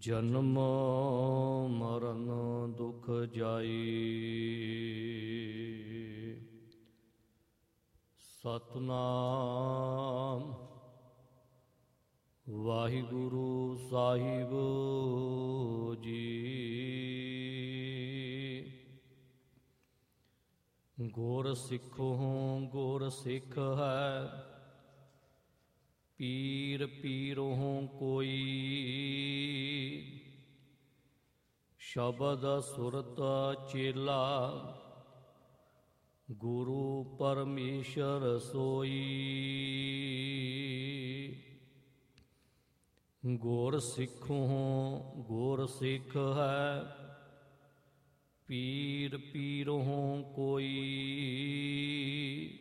ਜਨਮ ਮਰਨ ਦੁਖ ਜਾਈ। ਸਤਿਨਾਮ ਵਾਹਿਗੁਰੂ ਸਾਹਿਬ ਜੀ। ਗੁਰ ਸਿੱਖੋਂ ਗੁਰ ਸਿੱਖ ਹੈ, ਪੀਰ ਪੀਰੋਂ ਕੋਈ। ਸ਼ਬਦ ਸੁਰਤ ਚੇਲਾ, ਗੁਰੂ ਪਰਮੇਸ਼ਰ ਸੋਈ। ਗੁਰ ਸਿੱਖੋਂ ਗੁਰ ਸਿੱਖ ਹੈ, ਪੀਰ ਪੀਰੋਂ ਕੋਈ।